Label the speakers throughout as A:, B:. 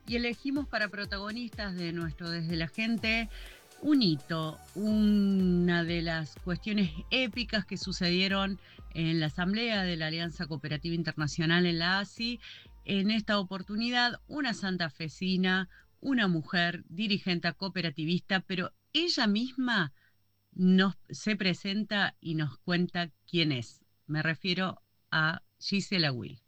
A: y elegimos para protagonistas de nuestro Desde la Gente un hito, una de las cuestiones épicas que sucedieron en la Asamblea de la Alianza Cooperativa Internacional en la ASI. En esta oportunidad, una santafesina, una mujer dirigente cooperativista, pero ella misma se presenta y nos cuenta quién es. Me refiero a Gisela Will.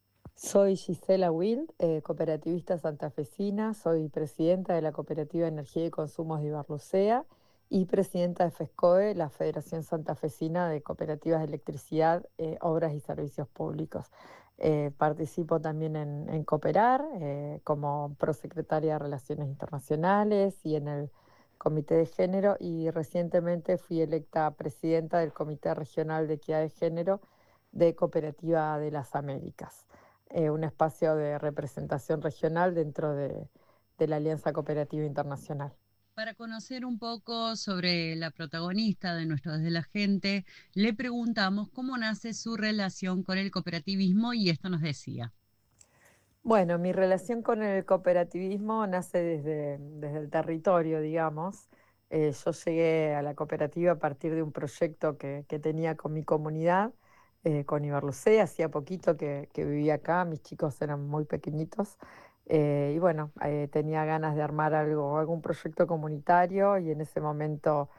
B: Soy Gisela Wild, cooperativista santafesina, soy presidenta de la Cooperativa Energía y Consumos de Ibarlucea y presidenta de FESCOE, la Federación Santafesina de Cooperativas de Electricidad, Obras y Servicios Públicos. Participo también en Cooperar como prosecretaria de Relaciones Internacionales y en el Comité de Género, y recientemente fui electa presidenta del Comité Regional de Equidad de Género de Cooperativa de las Américas, un espacio de representación regional dentro de la Alianza Cooperativa Internacional.
A: Para conocer un poco sobre la protagonista de nuestro Desde la Gente, le preguntamos cómo nace su relación con el cooperativismo y esto nos decía.
B: Bueno, mi relación con el cooperativismo nace desde el territorio, digamos. Yo llegué a la cooperativa a partir de un proyecto que tenía con mi comunidad, con Ibarlucea. Hacía poquito que vivía acá, mis chicos eran muy pequeñitos. Y bueno, tenía ganas de armar algún proyecto comunitario, y en ese momento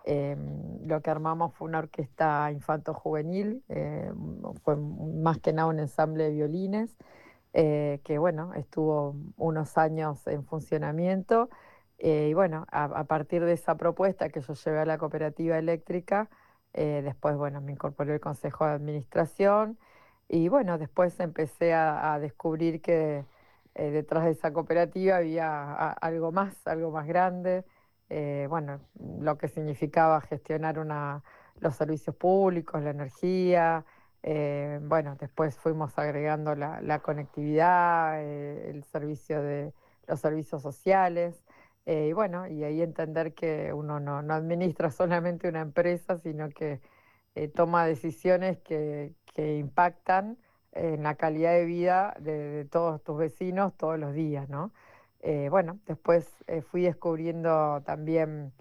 B: lo que armamos fue una orquesta infanto-juvenil, fue más que nada un ensamble de violines, que bueno, estuvo unos años en funcionamiento. Y bueno, a partir de esa propuesta que yo llevé a la cooperativa eléctrica, después bueno, me incorporé al consejo de administración, y bueno, después empecé a descubrir que detrás de esa cooperativa había algo más grande. Bueno, lo que significaba gestionar los servicios públicos, la energía. Bueno, después fuimos agregando la conectividad, el servicio de los servicios sociales, y bueno, y ahí entender que uno no administra solamente una empresa, sino que toma decisiones que impactan en la calidad de vida de todos tus vecinos todos los días, ¿no? Bueno, después fui descubriendo también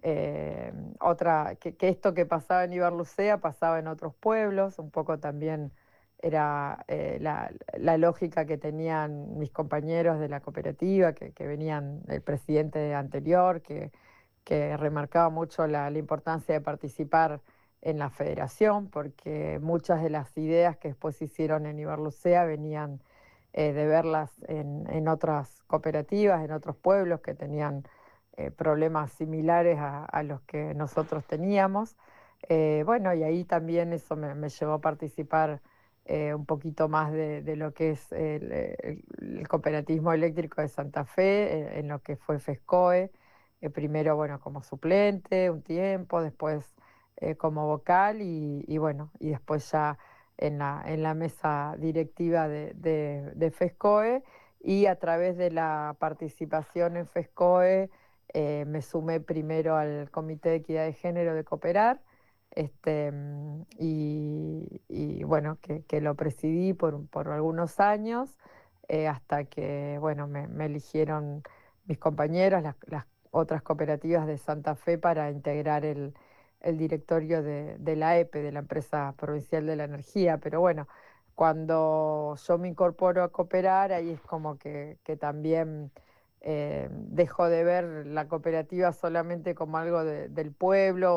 B: que esto que pasaba en Ibarlucea pasaba en otros pueblos, un poco también era la lógica que tenían mis compañeros de la cooperativa, que venían del presidente anterior, que remarcaba mucho la importancia de participar en la federación, porque muchas de las ideas que después se hicieron en Ibarlucea venían de verlas en otras cooperativas, en otros pueblos que tenían problemas similares a los que nosotros teníamos. Bueno, y ahí también eso me llevó a participar un poquito más de lo que es el cooperativismo eléctrico de Santa Fe, en lo que fue FESCOE. Primero, bueno, como suplente un tiempo, después como vocal, y bueno, y después ya en la mesa directiva de FESCOE, y a través de la participación en FESCOE me sumé primero al Comité de Equidad de Género de Cooperar, y bueno, que lo presidí por algunos años, hasta que, bueno, me eligieron mis compañeros, las otras cooperativas de Santa Fe, para integrar el directorio de la EPE, de la Empresa Provincial de la Energía. Pero bueno, cuando yo me incorporo a Cooperar, ahí es como que también dejo de ver la cooperativa solamente como algo del pueblo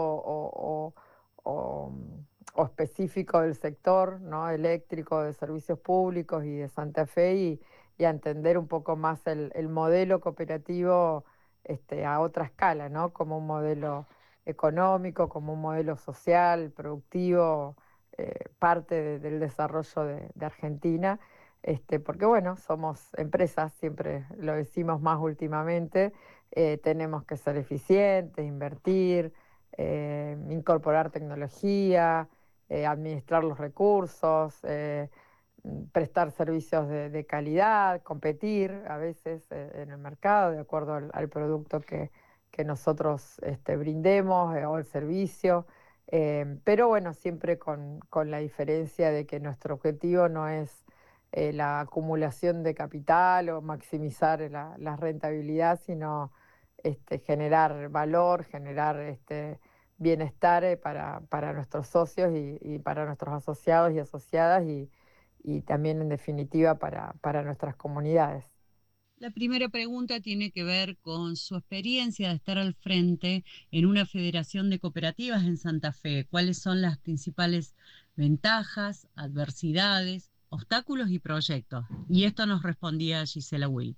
B: o- o específico del sector, ¿no? Eléctrico, de servicios públicos y de Santa Fe, y a entender un poco más el modelo cooperativo, a otra escala, ¿no? Como un modelo económico, como un modelo social, productivo, parte del desarrollo de Argentina. Porque bueno, somos empresas, siempre lo decimos más últimamente, tenemos que ser eficientes, invertir, incorporar tecnología, administrar los recursos, prestar servicios de calidad, competir a veces en el mercado de acuerdo al producto que nosotros brindemos, o el servicio. Pero bueno, siempre con la diferencia de que nuestro objetivo no es la acumulación de capital o maximizar la rentabilidad, sino generar valor, generar bienestar para nuestros socios y para nuestros asociados y asociadas y también en definitiva para nuestras comunidades.
A: La primera pregunta tiene que ver con su experiencia de estar al frente en una federación de cooperativas en Santa Fe. ¿Cuáles son las principales ventajas, adversidades, obstáculos y proyectos? Y esto nos respondía Gisela Will.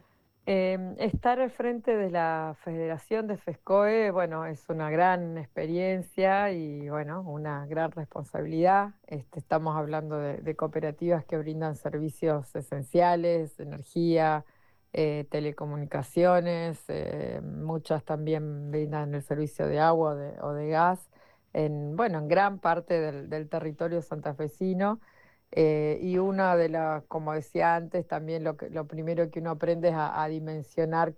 B: Estar al frente de la Federación de FESCOE, bueno, es una gran experiencia y bueno, una gran responsabilidad. Estamos hablando de cooperativas que brindan servicios esenciales, energía, telecomunicaciones, muchas también brindan el servicio de agua o de gas, bueno, en gran parte del territorio santafesino. Y una de las, como decía antes, también lo primero que uno aprende es a dimensionar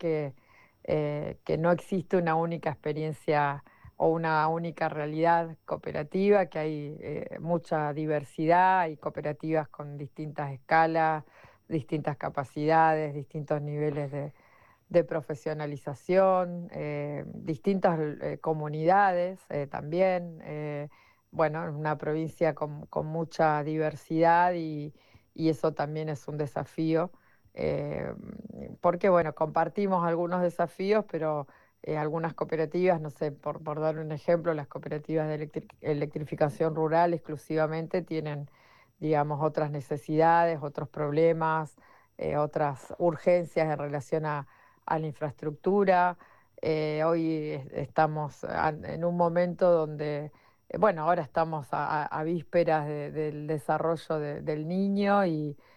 B: que no existe una única experiencia o una única realidad cooperativa, que hay mucha diversidad, hay cooperativas con distintas escalas, distintas capacidades, distintos niveles de profesionalización, distintas comunidades también. Bueno, es una provincia con mucha diversidad y eso también es un desafío, eh, porque bueno, compartimos algunos desafíos, pero algunas cooperativas, no sé, por dar un ejemplo, las cooperativas de electrificación rural exclusivamente tienen, digamos, otras necesidades, otros problemas, otras urgencias en relación a la infraestructura. Hoy estamos en un momento donde, bueno, ahora estamos a vísperas del desarrollo del niño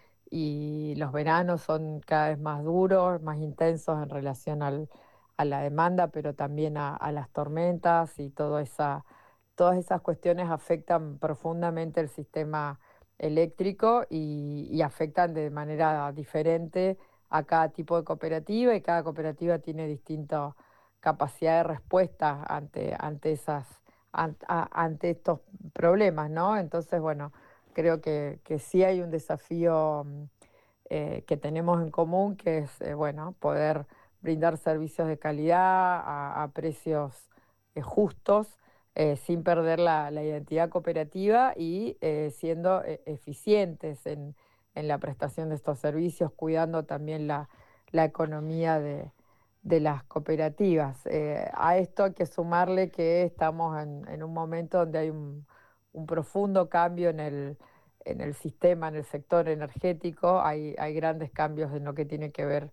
B: y los veranos son cada vez más duros, más intensos en relación a la demanda, pero también a las tormentas y todas esas cuestiones afectan profundamente el sistema eléctrico y afectan de manera diferente a cada tipo de cooperativa y cada cooperativa tiene distinta capacidad de respuesta ante estos problemas, ¿no? Entonces, bueno, creo que sí hay un desafío que tenemos en común, que es, bueno, poder brindar servicios de calidad a precios justos, sin perder la identidad cooperativa y siendo eficientes en la prestación de estos servicios, cuidando también la economía de las cooperativas. A esto hay que sumarle que estamos en un momento donde hay un profundo cambio en el sistema, en el sector energético. Hay grandes cambios en lo que tiene que ver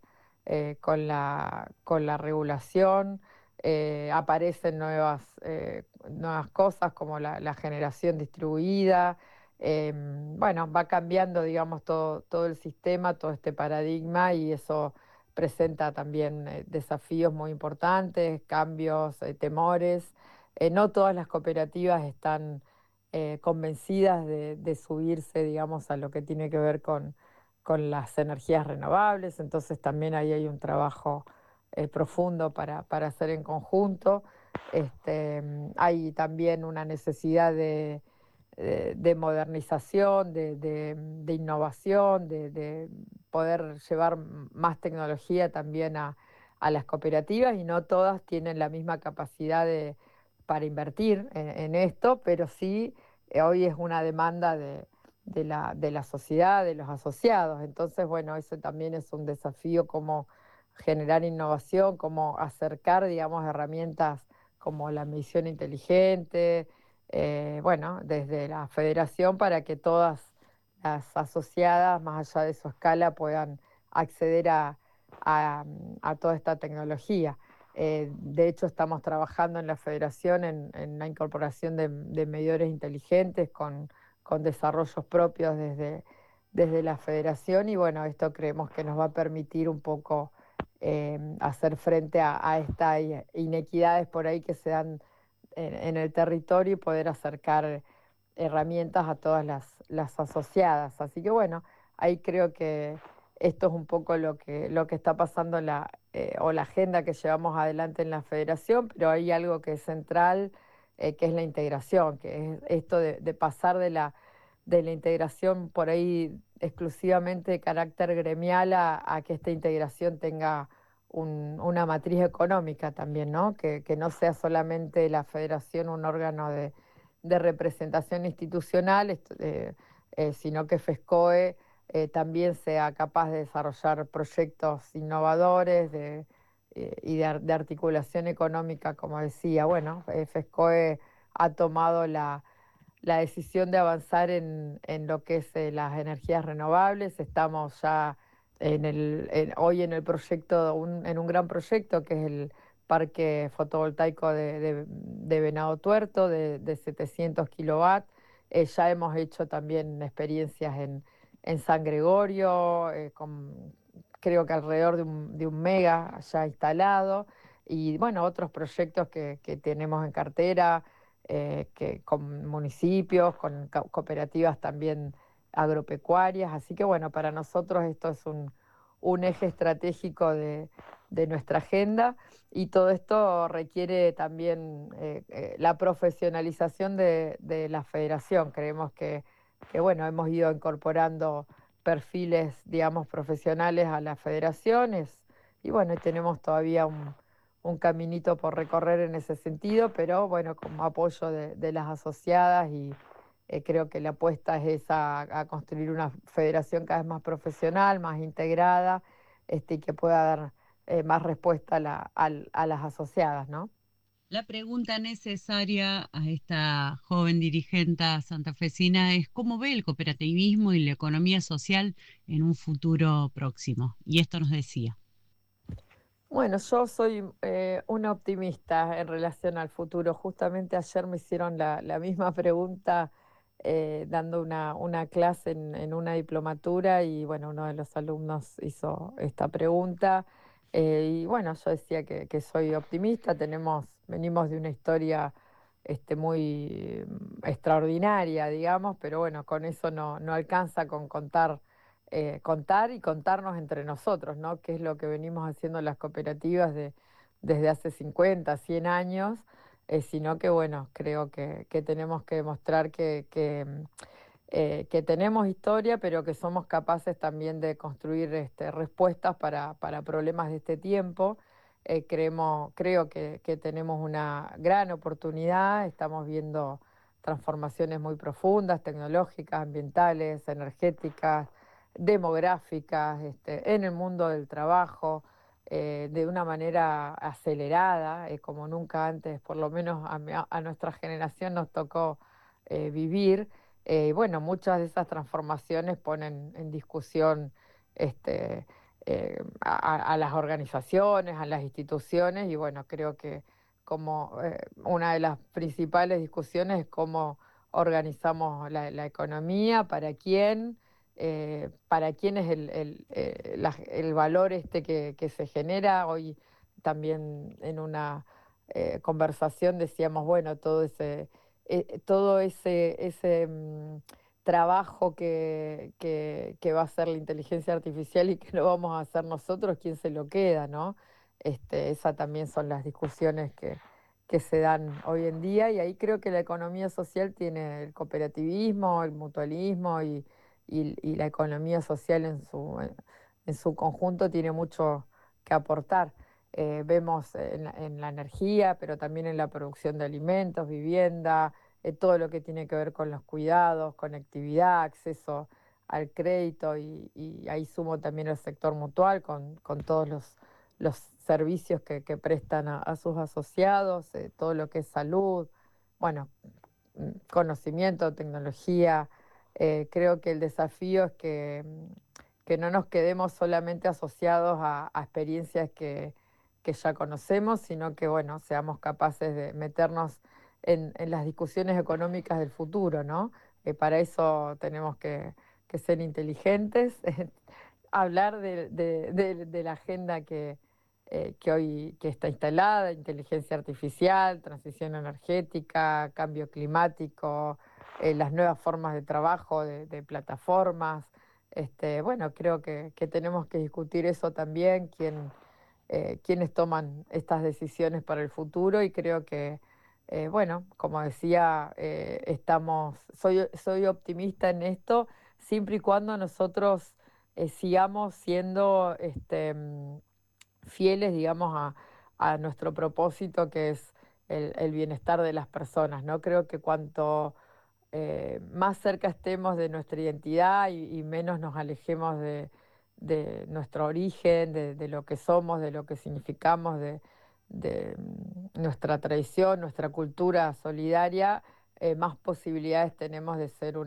B: con la regulación. Aparecen nuevas cosas como la generación distribuida. Bueno, va cambiando, digamos, todo el sistema, todo este paradigma y eso presenta también desafíos muy importantes, cambios, temores. No todas las cooperativas están convencidas de subirse, digamos, a lo que tiene que ver con las energías renovables, entonces también ahí hay un trabajo profundo para hacer en conjunto. Hay también una necesidad de modernización, de innovación, de poder llevar más tecnología también a las cooperativas y no todas tienen la misma capacidad para invertir en esto, pero sí hoy es una demanda de la sociedad, de los asociados. Entonces, bueno, eso también es un desafío, cómo generar innovación, cómo acercar, digamos, herramientas como la medición inteligente, bueno, desde la federación para que todas las asociadas, más allá de su escala, puedan acceder a toda esta tecnología. De hecho, estamos trabajando en la federación en la incorporación de medidores inteligentes con desarrollos propios desde la federación y bueno, esto creemos que nos va a permitir un poco hacer frente a estas inequidades por ahí que se dan en el territorio y poder acercar herramientas a todas las asociadas. Así que bueno, ahí creo que esto es un poco lo que está pasando o la agenda que llevamos adelante en la federación, pero hay algo que es central, que es la integración, que es esto de pasar de la integración por ahí exclusivamente de carácter gremial a que esta integración tenga una matriz económica también, ¿no? Que no sea solamente la federación un órgano de representación institucional, sino que FESCOE también sea capaz de desarrollar proyectos innovadores y de articulación económica, como decía. Bueno, FESCOE ha tomado la decisión de avanzar en lo que es las energías renovables. Estamos ya hoy en el proyecto, en un gran proyecto que es el parque fotovoltaico de Venado Tuerto de 700 kilovatios. Ya hemos hecho también experiencias en San Gregorio, creo que alrededor de un mega ya instalado. Y bueno, otros proyectos que tenemos en cartera, con municipios, con cooperativas también agropecuarias. Así que bueno, para nosotros esto es un eje estratégico de nuestra agenda, y todo esto requiere también la profesionalización de la federación. Creemos que bueno, hemos ido incorporando perfiles, digamos, profesionales a las federaciones, y bueno, tenemos todavía un caminito por recorrer en ese sentido, pero bueno, como apoyo de las asociadas, y creo que la apuesta es esa, a construir una federación cada vez más profesional, más integrada, y que pueda dar más respuesta a las asociadas, ¿no?
A: La pregunta necesaria a esta joven dirigente santafesina es cómo ve el cooperativismo y la economía social en un futuro próximo. Y esto nos decía.
B: Bueno, yo soy una optimista en relación al futuro. Justamente ayer me hicieron la misma pregunta dando una clase en una diplomatura, y bueno, uno de los alumnos hizo esta pregunta. Y bueno, yo decía que soy optimista. Venimos de una historia muy extraordinaria, digamos, pero bueno, con eso no alcanza con contar y contarnos entre nosotros, ¿no? Que es lo que venimos haciendo las cooperativas desde hace 50, 100 años, sino que, bueno, creo que tenemos que demostrar que tenemos historia, pero que somos capaces también de construir respuestas para problemas de este tiempo. Creo que tenemos una gran oportunidad. Estamos viendo transformaciones muy profundas, tecnológicas, ambientales, energéticas, demográficas, en el mundo del trabajo, de una manera acelerada, como nunca antes, por lo menos a nuestra generación nos tocó vivir. Bueno, muchas de esas transformaciones ponen en discusión este, a las organizaciones, a las instituciones, y bueno, creo que como una de las principales discusiones es cómo organizamos la economía, para quién es el valor que se genera. Hoy también en una conversación decíamos, bueno, todo ese trabajo que va a hacer la inteligencia artificial y que lo vamos a hacer nosotros, ¿quién se lo queda, no? Esas también son las discusiones que se dan hoy en día, y ahí creo que la economía social tiene el cooperativismo, el mutualismo y la economía social en su conjunto tiene mucho que aportar. Vemos en la energía, pero también en la producción de alimentos, vivienda, todo lo que tiene que ver con los cuidados, conectividad, acceso al crédito, y ahí sumo también el sector mutual con todos los servicios que prestan a sus asociados, todo lo que es salud, bueno, conocimiento, tecnología. Creo que el desafío es que no nos quedemos solamente asociados a experiencias que ya conocemos, sino que, bueno, seamos capaces de meternos en las discusiones económicas del futuro, ¿no? Para eso tenemos que ser inteligentes, hablar de la agenda que hoy que está instalada: inteligencia artificial, transición energética, cambio climático, las nuevas formas de trabajo, de plataformas. Bueno, creo que tenemos que discutir eso también, quiénes toman estas decisiones para el futuro, y creo bueno, como decía, soy optimista en esto, siempre y cuando nosotros sigamos siendo fieles, digamos, a nuestro propósito, que es el bienestar de las personas, ¿no? Creo que cuanto más cerca estemos de nuestra identidad y menos nos alejemos de nuestro origen, de lo que somos, de lo que significamos, de nuestra tradición, nuestra cultura solidaria, más posibilidades tenemos de ser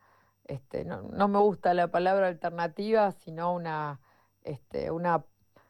B: no me gusta la palabra alternativa, sino una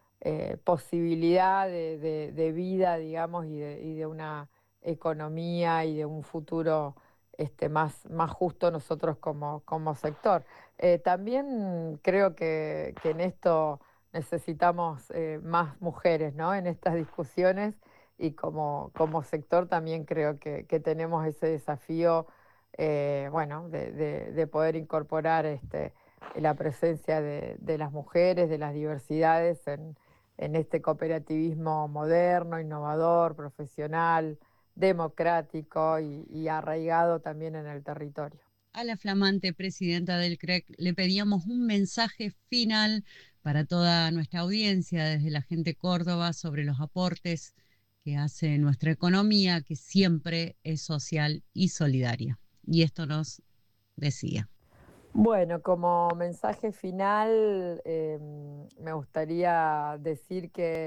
B: posibilidad de vida, digamos, y de una economía y de un futuro más justo nosotros como sector. También creo que en esto necesitamos más mujeres, ¿no? En estas discusiones y como sector también creo que tenemos ese desafío, bueno, de poder incorporar la presencia de las mujeres, de las diversidades en este cooperativismo moderno, innovador, profesional, democrático y arraigado también en el territorio.
A: A la flamante presidenta del CREC le pedíamos un mensaje final para toda nuestra audiencia desde la gente Córdoba sobre los aportes que hace nuestra economía, que siempre es social y solidaria. Y esto nos decía.
B: Bueno, como mensaje final, me gustaría decir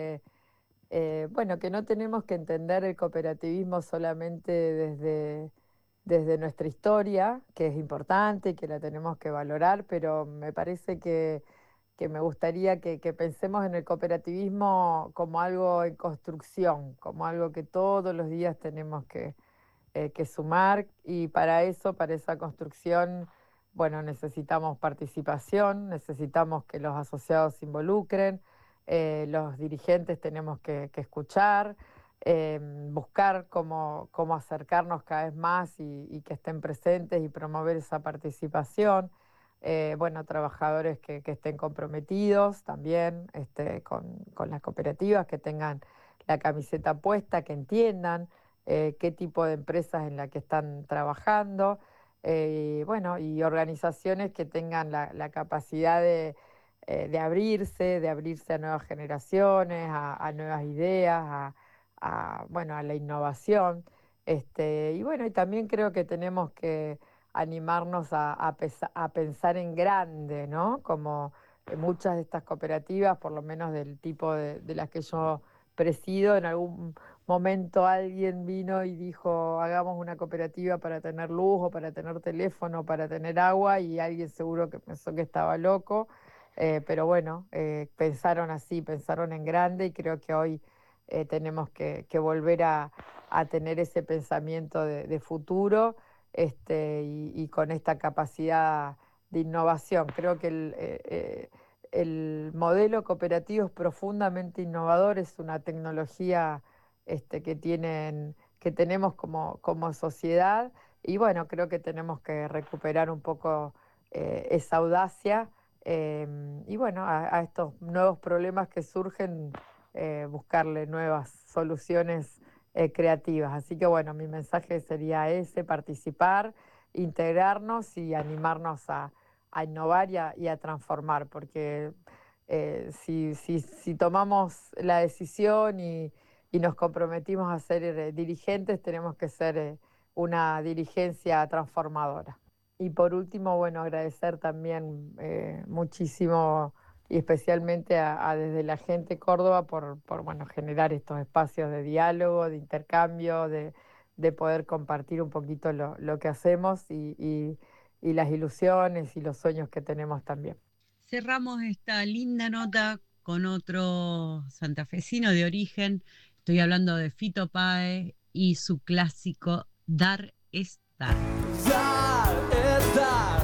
B: bueno, que no tenemos que entender el cooperativismo solamente desde nuestra historia, que es importante y que la tenemos que valorar, pero me parece que me gustaría que pensemos en el cooperativismo como algo en construcción, como algo que todos los días tenemos que sumar, y para eso, para esa construcción, bueno, necesitamos participación, necesitamos que los asociados se involucren, los dirigentes tenemos que escuchar, buscar cómo acercarnos cada vez más y que estén presentes y promover esa participación. Bueno, trabajadores que estén comprometidos también con las cooperativas, que tengan la camiseta puesta, que entiendan qué tipo de empresas en la que están trabajando, bueno, y organizaciones que tengan la capacidad de abrirse a nuevas generaciones, a nuevas ideas, bueno, a la innovación. Y bueno, y también creo que tenemos que animarnos a pensar en grande, ¿no? Como muchas de estas cooperativas, por lo menos del tipo de las que yo presido, en algún momento alguien vino y dijo, hagamos una cooperativa para tener luz o para tener teléfono, para tener agua, y alguien seguro que pensó que estaba loco, pero bueno, pensaron así, pensaron en grande, y creo que hoy tenemos que volver a tener ese pensamiento de futuro, y con esta capacidad de innovación. Creo que el modelo cooperativo es profundamente innovador, es una tecnología que tenemos como sociedad, y bueno, creo que tenemos que recuperar un poco esa audacia, y bueno, a estos nuevos problemas que surgen, buscarle nuevas soluciones creativas. Así que bueno, mi mensaje sería ese: participar, integrarnos y animarnos a innovar y a transformar, porque si tomamos la decisión y nos comprometimos a ser dirigentes, tenemos que ser una dirigencia transformadora. Y por último, bueno, agradecer también muchísimo y especialmente desde la gente Córdoba por bueno, generar estos espacios de diálogo, de intercambio, de poder compartir un poquito lo que hacemos y las ilusiones y los sueños que tenemos también.
A: Cerramos esta linda nota con otro santafesino de origen. Estoy hablando de Fito Páez y su clásico Dar es Dar.
C: Dar es dar.